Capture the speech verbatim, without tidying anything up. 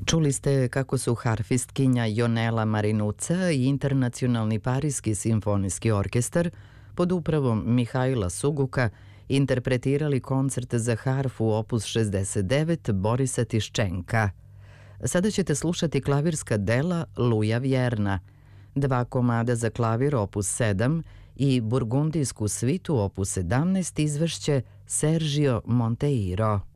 Čuli ste kako su harfistkinja Jonela Marinuca i Internacionalni Parijski simfonijski orkestar pod upravom Mihajla Suguka interpretirali koncert za harfu opus šezdeset devet Borisa Tiščenka. Sada ćete slušati klavirska dela Luja Vjerna, dva komada za klavir opus sedam i burgundijsku svitu opus sedamnaest izvešće Sergio Monteiro.